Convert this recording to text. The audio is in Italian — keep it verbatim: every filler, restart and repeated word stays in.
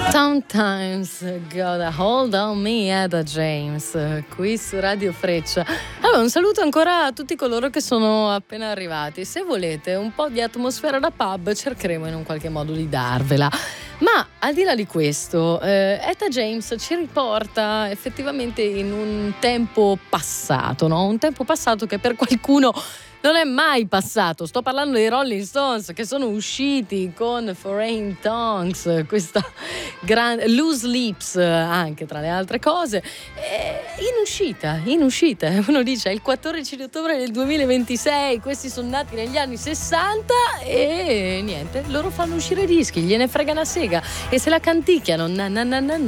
Sometimes got a hold on me, Etta James, qui su Radio Freccia. Allora, un saluto ancora a tutti coloro che sono appena arrivati. Se volete un po' di atmosfera da pub, cercheremo in un qualche modo di darvela. Ma al di là di questo, eh, Etta James ci riporta effettivamente in un tempo passato, no? Un tempo passato che per qualcuno non è mai passato. Sto parlando dei Rolling Stones, che sono usciti con Foreign Tongues, questa grande Loose Lips, anche tra le altre cose, e in uscita, in uscita. Uno dice è il quattordici di ottobre del duemilaventisei, questi sono nati negli anni sessanta e niente, loro fanno uscire dischi, gliene frega una sega e se la canticchiano. Na na na na na.